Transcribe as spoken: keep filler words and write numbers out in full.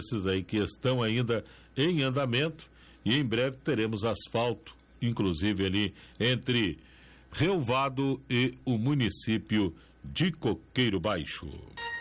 esses aí que estão ainda em andamento, e em breve teremos asfalto, inclusive ali entre Relvado e o município de Coqueiro Baixo.